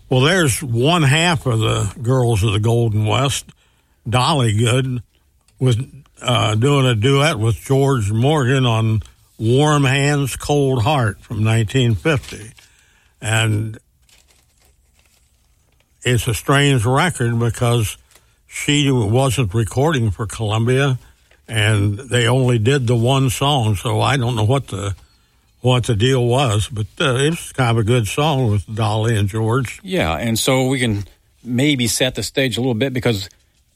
Well, there's one half of the Girls of the Golden West. Dolly Good was doing a duet with George Morgan on Warm Hands, Cold Heart from 1950. And it's a strange record because she wasn't recording for Columbia, and they only did the one song, so I don't know what the deal was, but it was kind of a good song with Dolly and George. Yeah, and so we can maybe set the stage a little bit because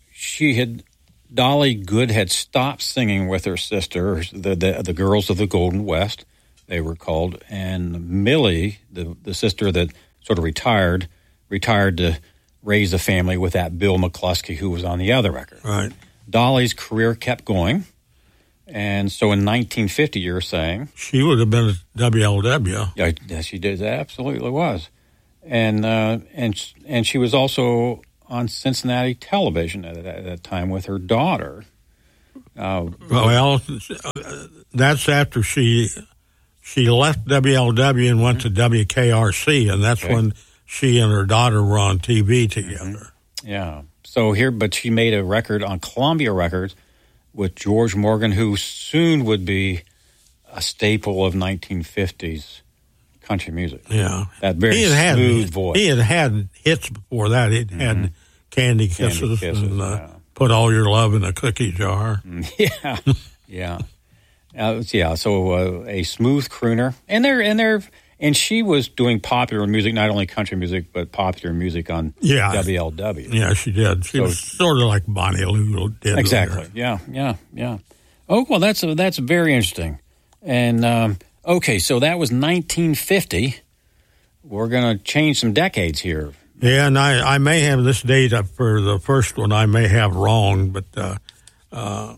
Dolly Good had stopped singing with her sister, the Girls of the Golden West, they were called, and Millie, the sister that sort of retired to raise a family with that Bill McCluskey who was on the other record. Right. Dolly's career kept going, and so in 1950, you're saying... She would have been at WLW. Yeah, she did. Absolutely was. And she was also on Cincinnati television at that time with her daughter. Well, that's after she left WLW and went to WKRC, and that's when she and her daughter were on TV together. Yeah. So but she made a record on Columbia Records with George Morgan, who soon would be a staple of 1950s country music. Yeah. That very smooth voice. He had hits before that. He'd had Candy Kisses and Put All Your Love in a Cookie Jar. Yeah. Yeah. So a smooth crooner. And she was doing popular music, not only country music, but popular music on WLW. Yeah, she did. She was sort of like Bonnie Lou did. Exactly. Later. Yeah. Oh, well, that's very interesting. And, okay, so that was 1950. We're going to change some decades here. Yeah, and I may have this date up for the first one. I may have wrong, but a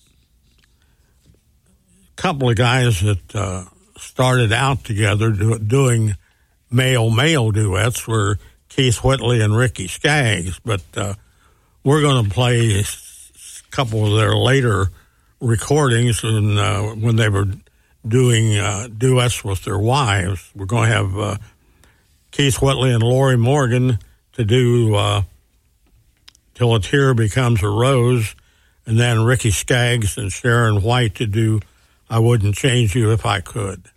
couple of guys that started out together doing male duets were Keith Whitley and Ricky Skaggs, but we're going to play a couple of their later recordings and when they were doing duets with their wives. We're going to have Keith Whitley and Lori Morgan to do Till a Tear Becomes a Rose, and then Ricky Skaggs and Sharon White to do I Wouldn't Change You If I Could.